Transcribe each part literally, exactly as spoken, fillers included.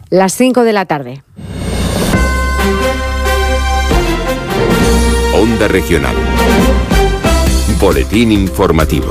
Las cinco de la tarde. Onda Regional. Boletín informativo.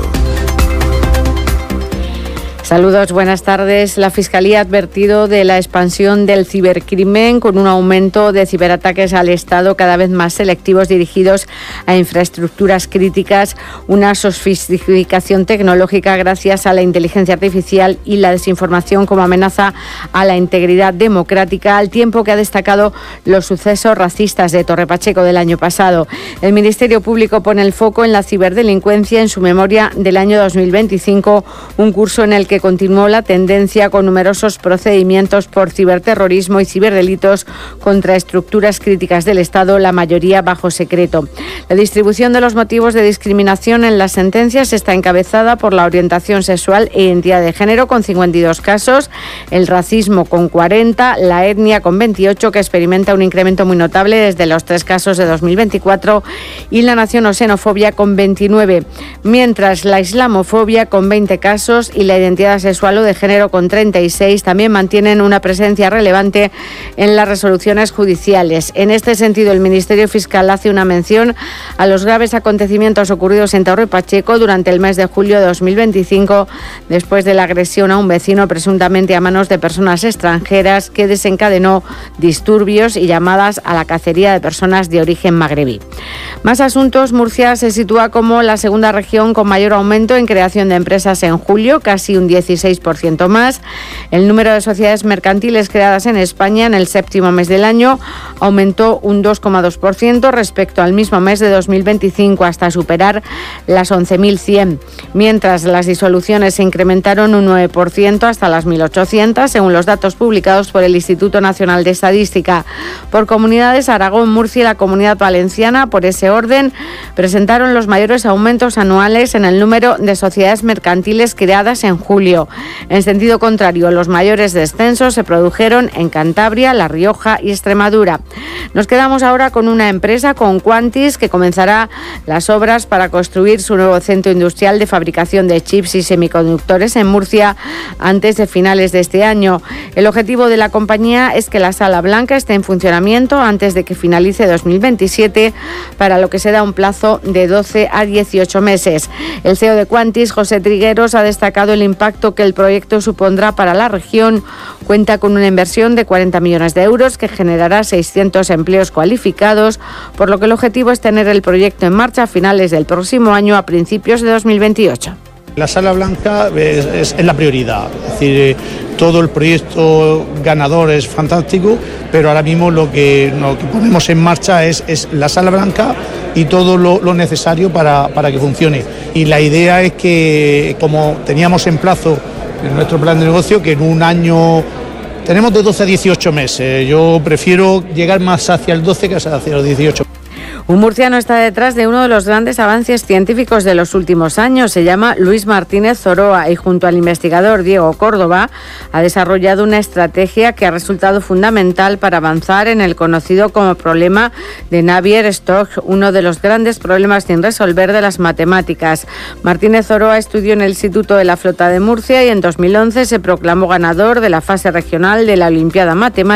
Saludos, buenas tardes. La Fiscalía ha advertido de la expansión del cibercrimen con un aumento de ciberataques al Estado cada vez más selectivos dirigidos a infraestructuras críticas, una sofisticación tecnológica gracias a la inteligencia artificial y la desinformación como amenaza a la integridad democrática, al tiempo que ha destacado los sucesos racistas de Torre Pacheco del año pasado. El Ministerio Público pone el foco en la ciberdelincuencia en su memoria del año dos mil veinticinco, un curso en el que continuó la tendencia con numerosos procedimientos por ciberterrorismo y ciberdelitos contra estructuras críticas del Estado, la mayoría bajo secreto. La distribución de los motivos de discriminación en las sentencias está encabezada por la orientación sexual e identidad de género, con cincuenta y dos casos, el racismo con cuarenta, la etnia con veintiocho, que experimenta un incremento muy notable desde los tres casos de dos mil veinticuatro, y la nación o xenofobia con veintinueve, mientras la islamofobia con veinte casos y la identidad sexual o de género con treinta y seis también mantienen una presencia relevante en las resoluciones judiciales. En este sentido, el Ministerio Fiscal hace una mención a los graves acontecimientos ocurridos en Torre Pacheco durante el mes de julio de dos mil veinticinco, después de la agresión a un vecino presuntamente a manos de personas extranjeras, que desencadenó disturbios y llamadas a la cacería de personas de origen magrebí. Más asuntos. Murcia se sitúa como la segunda región con mayor aumento en creación de empresas en julio, casi un dieciséis por ciento más. El número de sociedades mercantiles creadas en España en el séptimo mes del año aumentó un dos coma dos por ciento respecto al mismo mes de dos mil veinticinco, hasta superar las once mil cien, mientras las disoluciones se incrementaron un nueve por ciento hasta las mil ochocientas, según los datos publicados por el Instituto Nacional de Estadística. Por comunidades, Aragón, Murcia y la Comunidad Valenciana, por ese orden, presentaron los mayores aumentos anuales en el número de sociedades mercantiles creadas en julio. En sentido contrario, los mayores descensos se produjeron en Cantabria, La Rioja y Extremadura. Nos quedamos ahora con una empresa, con Quantis, que comenzará las obras para construir su nuevo centro industrial de fabricación de chips y semiconductores en Murcia antes de finales de este año. El objetivo de la compañía es que la Sala Blanca esté en funcionamiento antes de que finalice dos mil veintisiete, para lo que se da un plazo de doce a dieciocho meses. El C E O de Quantis, José Trigueros, ha destacado el impacto que el proyecto supondrá para la región. Cuenta con una inversión de cuarenta millones de euros que generará seiscientos empleos cualificados, por lo que el objetivo es tener el proyecto en marcha a finales del próximo año, a principios de dos mil veintiocho. La Sala Blanca es, es, es la prioridad, es decir, todo el proyecto ganador es fantástico, pero ahora mismo lo que, lo que ponemos en marcha es, es la Sala Blanca y todo lo, lo necesario para, para que funcione. Y la idea es que, como teníamos en plazo en nuestro plan de negocio, que en un año tenemos de doce a dieciocho meses, yo prefiero llegar más hacia el doce que hacia los dieciocho. Un murciano está detrás de uno de los grandes avances científicos de los últimos años. Se llama Luis Martínez Zoroa y, junto al investigador Diego Córdoba, ha desarrollado una estrategia que ha resultado fundamental para avanzar en el conocido como problema de Navier-Stokes, uno de los grandes problemas sin resolver de las matemáticas. Martínez Zoroa estudió en el Instituto de la Flota de Murcia y en dos mil once se proclamó ganador de la fase regional de la Olimpiada Matemática